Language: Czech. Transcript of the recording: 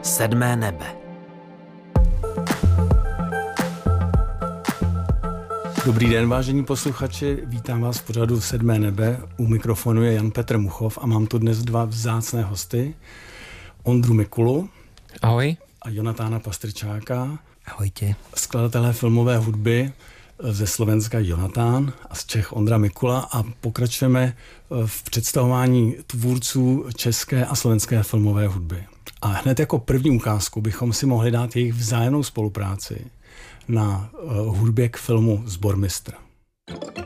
Sedmé nebe. Dobrý den, vážení posluchači, vítám vás v pořadu Sedmé nebe. U mikrofonu je Jan Petr Muchov a mám tu dnes dva vzácné hosty. Ondru Mikulu. Ahoj. A Jonatána Pastrčáka. Ahojtě. Skladatelé filmové hudby ze Slovenska Jonatán a z Čech Ondra Mikula a pokračujeme v představování tvůrců české a slovenské filmové hudby. A hned jako první ukázku bychom si mohli dát jejich vzájemnou spolupráci na hudbě k filmu Sbormistr.